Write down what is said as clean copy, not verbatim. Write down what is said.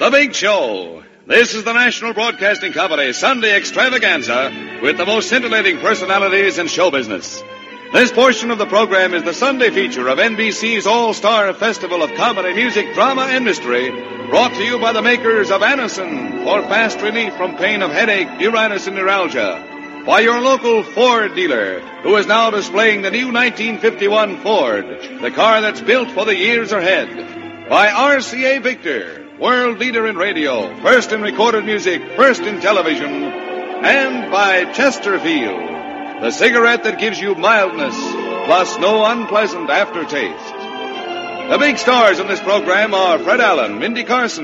The Big Show. This is the National Broadcasting Company Sunday Extravaganza with the most scintillating personalities in show business. This portion of the program is the Sunday feature of NBC's All-Star Festival of Comedy, Music, Drama, and Mystery, brought to you by the makers of Anacin for fast relief from pain of headache, neuritis, and neuralgia. By your local Ford dealer, who is now displaying the new 1951 Ford, the car that's built for the years ahead. By RCA Victor, world leader in radio, first in recorded music, first in television. And by Chesterfield, the cigarette that gives you mildness, plus no unpleasant aftertaste. The big stars in this program are Fred Allen, Mindy Carson,